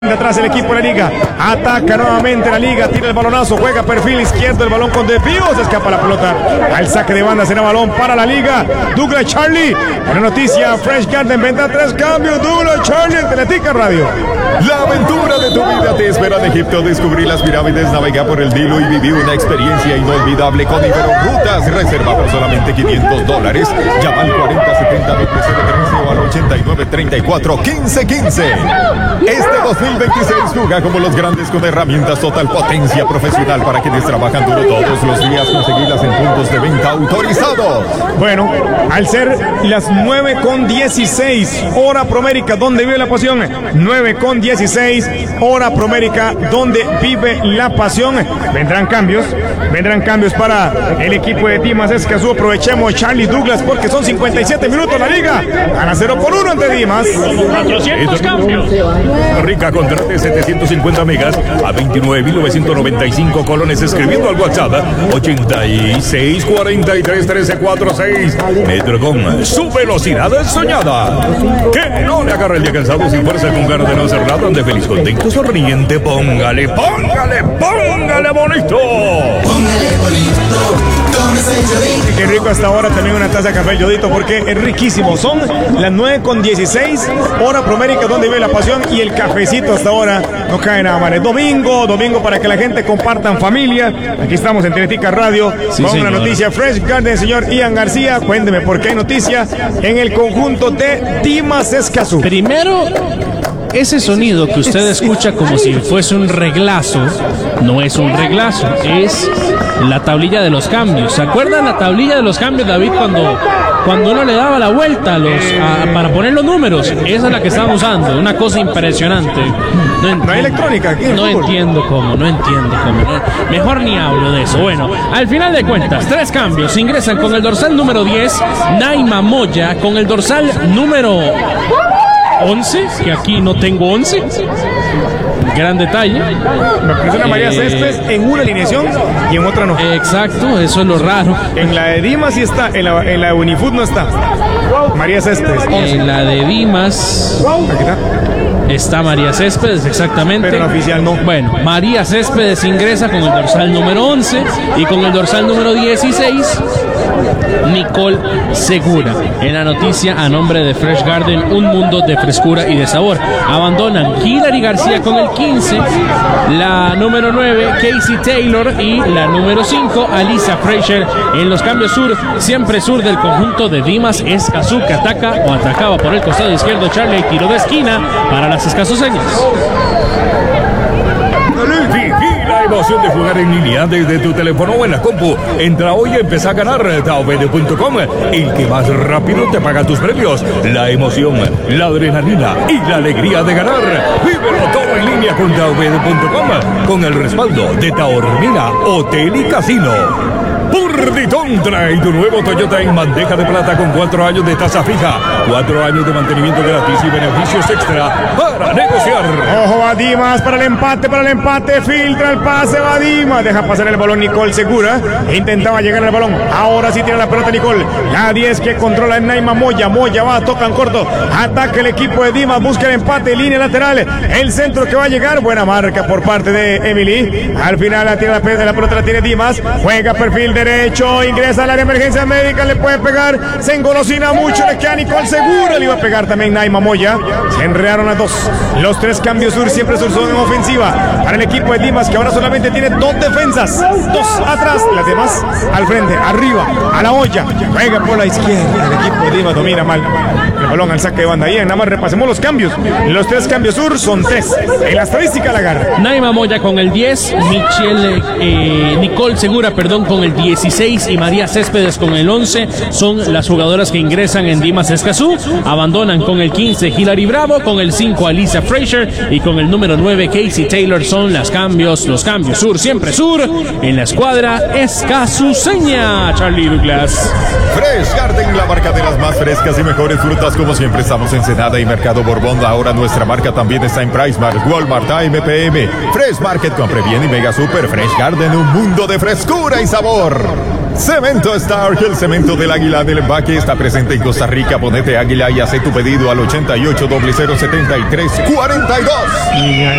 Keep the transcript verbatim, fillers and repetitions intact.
Detrás el equipo de la liga, ataca nuevamente la liga, tira el balonazo, juega perfil izquierdo, el balón con desvío, se escapa la pelota al saque de banda, será balón para la liga. Douglas Charlie, una noticia, Fresh Garden, venta tres cambios, Douglas Charlie en Teletica Radio. La aventura de tu vida te espera en Egipto, descubrí las pirámides, navega por el Nilo y viví una experiencia inolvidable con Iberorutas, reserva por solamente quinientos dólares, llama al cuarenta setenta doble cero trece o al ochenta y nueve treinta y cuatro quince quince. Este dos mil veintiséis juega como los grandes con herramientas total potencia profesional para quienes trabajan duro todos los días, conseguirlas en puntos de venta autorizados. Bueno, al ser las nueve con dieciséis, hora Promérica, donde vive la pasión, nueve con dieciséis, hora Promérica, donde vive la pasión. Vendrán cambios, vendrán cambios para el equipo de Dimas Escazú. Aprovechemos Charlie Douglas porque son cincuenta y siete minutos la liga, gana cero por uno ante Dimas. cuatrocientos cambios. Rica, contrate setecientos cincuenta megas a veintinueve mil novecientos noventa y cinco colones escribiendo al WhatsApp ochenta y seis cuarenta y tres trece cuarenta y seis. Metrocom, su velocidad soñada. Que no le agarre el día cansado sin fuerza con ganas de no hacer nada, ande feliz, contento, sonriente. Póngale, póngale, póngale bonito. Póngale bonito. Qué rico hasta ahora también una taza de café Yodito porque es riquísimo. Son las nueve con dieciséis, hora Promérica, donde vive la pasión, y el cafecito hasta ahora no cae nada mal. Es domingo, domingo para que la gente comparta en familia. Aquí estamos en Teletica Radio Sí, con señor. una noticia Fresh Garden, señor Ian García. Cuénteme por qué hay noticia en el conjunto de Dimas Escazú. Primero, ese sonido que usted escucha como si fuese un reglazo, no es un reglazo, es la tablilla de los cambios. ¿Se acuerdan la tablilla de los cambios, David, cuando, cuando uno le daba la vuelta a los, a- para poner los números? Esa es la que estaban usando, una cosa impresionante. No, entiendo, No hay electrónica aquí en el No fútbol. entiendo cómo, no entiendo cómo. Mejor ni hablo de eso. Bueno, al final de cuentas, tres cambios. Ingresan con el dorsal número diez, Naima Moya, con el dorsal número once, que aquí no tengo once. Gran detalle. Me presiona María Eh, Céspedes en una alineación y en otra no. Exacto, eso es lo raro. En la de Dimas sí está, en la, en la de Unifood no está. María Céspedes, once. En la de Dimas Aquí está. está María Céspedes, exactamente. Pero en la oficial no. Bueno, María Céspedes ingresa con el dorsal número once y con el dorsal número dieciséis, Nicole Segura. En la noticia a nombre de Fresh Garden, un mundo de frescura y de sabor. Abandonan Hilary García con el quince, la número nueve, Casey Taylor, y la número cinco, Alisa Fraser. En los cambios sur, siempre sur del conjunto de Dimas Escazú, que ataca o atacaba por el costado izquierdo Charlie, tiro de esquina para las escazuseñas. Viví la emoción de jugar en línea desde tu teléfono o en la compu. Entra hoy y empieza a ganar taobede punto com, el que más rápido te paga tus premios. La emoción, la adrenalina y la alegría de ganar. Vívelo todo en línea con taobede punto com, con el respaldo de Taormina Hotel y Casino. Purditón trae tu nuevo Toyota en bandeja de plata con cuatro años de tasa fija, cuatro años de mantenimiento gratis y beneficios extra para negociar. Ojo, va Dimas para el empate, para el empate, filtra el pase, va Dimas, deja pasar el balón Nicole Segura, intentaba llegar al balón, ahora sí tiene la pelota Nicole, la diez que controla en Naima Moya, Moya va, tocan corto, ataca el equipo de Dimas, busca el empate, línea lateral, el centro que va a llegar, buena marca por parte de Emily, al final la tiene la pelota, la pelota la tiene Dimas, juega perfil derecho, ingresa al área de emergencia médica, le puede pegar, se engolosina mucho, le queda Nicole Segura, le iba a pegar también Naima Moya, se enredaron las dos. Los tres cambios sur siempre sur son en ofensiva para el equipo de Dimas, que ahora solamente tiene dos defensas, dos atrás, las demás al frente, arriba, a la olla, juega por la izquierda, el equipo de Dimas domina mal el balón al saque de banda. Ahí nada más repasemos los cambios, los tres cambios sur son tres, en la estadística la agarra. Naima Moya con el diez, Michelle, eh, Nicole Segura, perdón, con el dieciséis y María Céspedes con el once son las jugadoras que ingresan en Dimas Escazú. Abandonan con el quince Hilary Bravo, con el cinco Alisa Fraser y con el número nueve Casey Taylor. Son las cambios, los cambios sur, siempre sur, en la escuadra escazuseña. Charlie Douglas. Fresh Garden, la marca de las más frescas y mejores frutas, como siempre estamos en Senada y Mercado Borbón. Ahora nuestra marca también está en PriceMart, Walmart, A M P M, Fresh Market, compre bien y Mega Super. Fresh Garden, un mundo de frescura y sabor. Cemento Star, el cemento del Águila del Empaque, está presente en Costa Rica. Ponete Águila y hace tu pedido al ochenta y ocho, cero cero setenta y tres cuarenta y dos.